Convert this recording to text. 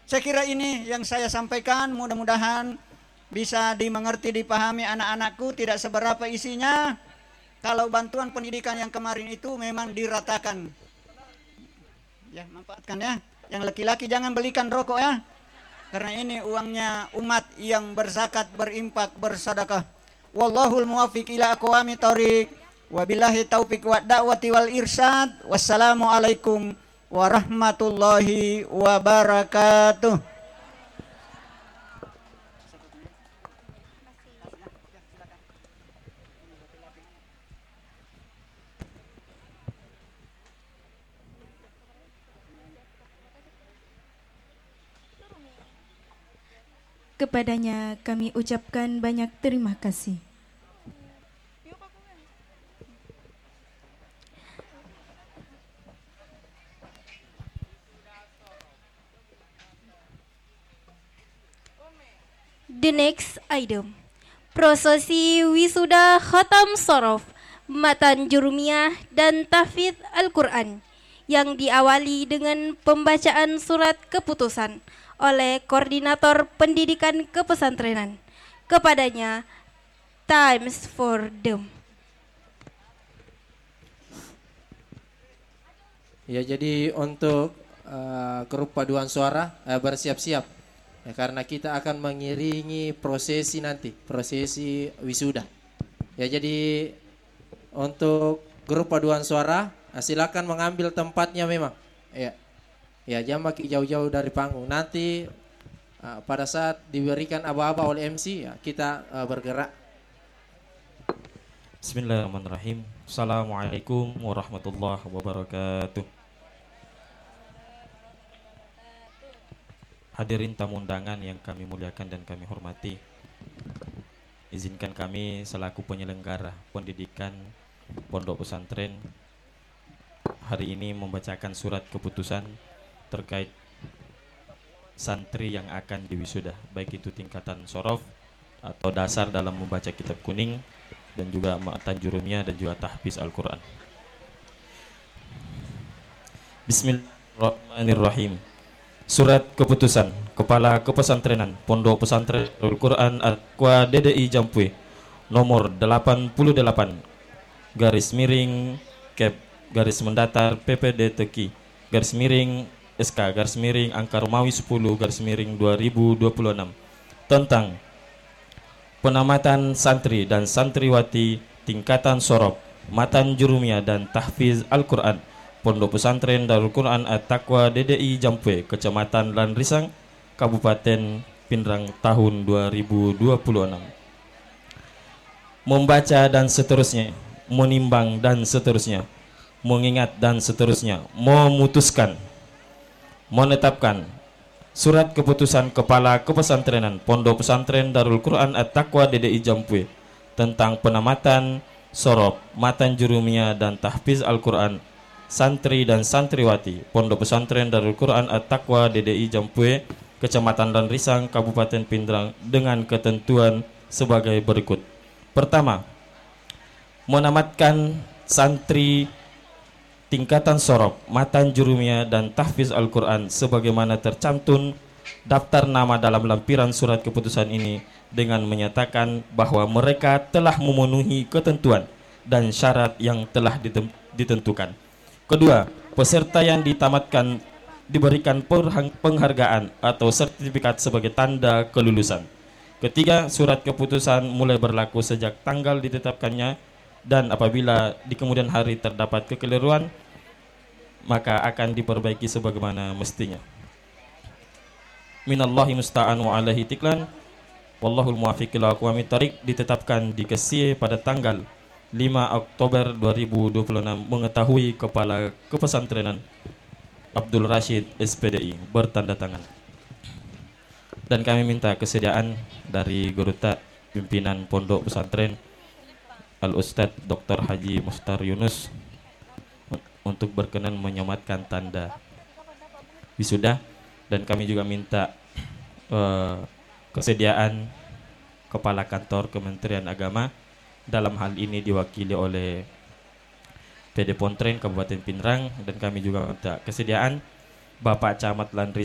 Saya kira ini yang saya sampaikan, mudah-mudahan bisa dimengerti, dipahami anak-anakku, tidak seberapa isinya. Kalau bantuan pendidikan yang kemarin itu memang diratakan. Ya, manfaatkan ya. Yang laki-laki jangan belikan rokok ya. Karena ini uangnya umat yang berzakat, berimpak, bersedekah. Wallahul muwaffiq ila aqwamit thoriq. Wabillahi taufiq wa da'wati wal irsyad. Wassalamualaikum warahmatullahi wabarakatuh. Kepadanya kami ucapkan banyak terima kasih. The next item, prosesi wisuda khatam sorof, matan jurumiyah dan tahfidz Al-Quran yang diawali dengan pembacaan surat keputusan oleh Koordinator Pendidikan Kepesantrenan. Kepadanya, times for them. Ya, jadi untuk grup paduan suara bersiap-siap ya, karena kita akan mengiringi prosesi nanti, prosesi wisuda. Ya, jadi untuk grup paduan suara silakan mengambil tempatnya memang. Ya. Ya, jangan jauh-jauh dari panggung. Nanti pada saat diberikan aba-aba oleh MC ya, kita bergerak. Bismillahirrahmanirrahim. Assalamualaikum warahmatullahi wabarakatuh. Hadirin tamu undangan yang kami muliakan dan kami hormati, izinkan kami selaku penyelenggara pendidikan Pondok Pesantren hari ini membacakan surat keputusan terkait santri yang akan diwisuda, baik itu tingkatan sorof atau dasar dalam membaca kitab kuning, dan juga matan jurumiyah dan juga tahfiz Al-Quran. Bismillahirrahmanirrahim. Surat keputusan Kepala Kepesantrenan Pondok Pesantren Al-Quran At-Taqwa DDI Jampue nomor 88 garis miring Kep garis mendatar PPD Teki garis miring SK garis miring angka Romawi 10 garis miring 2026 tentang penamatan santri dan santriwati tingkatan sorof, matan jurumiyah dan tahfiz Al-Quran Pondok Pesantren Darul Quran At-Taqwa DDI Jampue, Kecamatan Lanrisang, Kabupaten Pindrang tahun 2026. Membaca dan seterusnya, menimbang dan seterusnya, mengingat dan seterusnya, memutuskan, menetapkan surat keputusan Kepala Kepesantrenan Pondok Pesantren Darul Quran At-Taqwa DDI Jampue tentang penamatan sorof, matan jurumiyah dan tahfiz Al-Quran santri dan santriwati Pondok Pesantren Darul Quran At-Taqwa DDI Jampue, Kecamatan Lanrisang, Kabupaten Pindrang dengan ketentuan sebagai berikut. Pertama, menamatkan santri tingkatan sorof, matan jurumiyah dan tahfiz Al-Quran sebagaimana tercantum daftar nama dalam lampiran surat keputusan ini dengan menyatakan bahwa mereka telah memenuhi ketentuan dan syarat yang telah ditentukan. Kedua, peserta yang ditamatkan diberikan penghargaan atau sertifikat sebagai tanda kelulusan. Ketiga, surat keputusan mulai berlaku sejak tanggal ditetapkannya, dan apabila di kemudian hari terdapat kekeliruan maka akan diperbaiki sebagaimana mestinya. Minallahi musta'an wa alaihi tiklan, wallahul muwaffiq ila aqwamit thoriq. Ditetapkan di Kesie pada tanggal 5 Oktober 2026 mengetahui Kepala Kepesantrenan Abdul Rashid SPDI bertanda tangan. Dan kami minta kesediaan dari Guruta Pimpinan Pondok Pesantren Al-Ustadz Dr. Haji Mustar Yunus untuk berkenan menyematkan tanda wisuda. Dan kami juga minta kesediaan Kepala Kantor Kementerian Agama, dalam hal ini diwakili oleh PD Pontren Kabupaten Pindrang, dan kami juga minta kesediaan Bapak Camat Landri